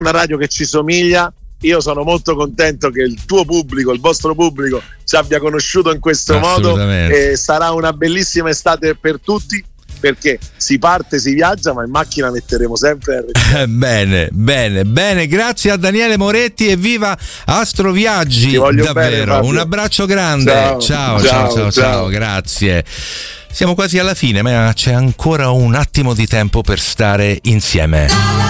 una radio che ci somiglia. Io sono molto contento che il tuo pubblico, il vostro pubblico, ci abbia conosciuto in questo modo, e sarà una bellissima estate per tutti, perché si parte, si viaggia, ma in macchina metteremo sempre bene, grazie a Daniele Moretti e viva Astroviaggi. Ti voglio davvero bene, un abbraccio grande, ciao, grazie. Siamo quasi alla fine, ma c'è ancora un attimo di tempo per stare insieme.